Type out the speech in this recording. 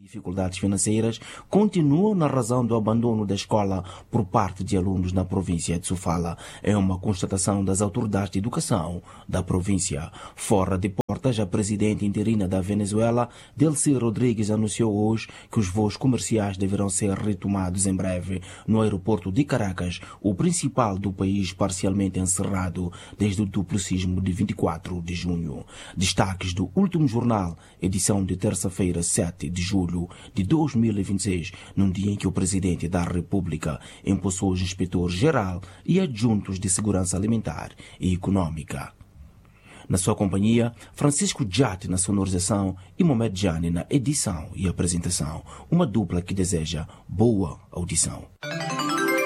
Dificuldades financeiras continuam na razão do abandono da escola por parte de alunos na província de Sofala. É uma constatação das autoridades de educação da província. Fora de portas, a presidente interina da Venezuela, Delcy Rodrigues, anunciou hoje que os voos comerciais deverão ser retomados em breve no aeroporto de Caracas, o principal do país, parcialmente encerrado desde o duplo sismo de 24 de junho. Destaques do último jornal, edição de terça-feira, 7 de julho de 2026, num dia em que o presidente da República empossou os inspetores-geral e adjuntos de segurança alimentar e econômica. Na sua companhia, Francisco Jatti na sonorização e Mohamed Jani na edição e apresentação. Uma dupla que deseja boa audição.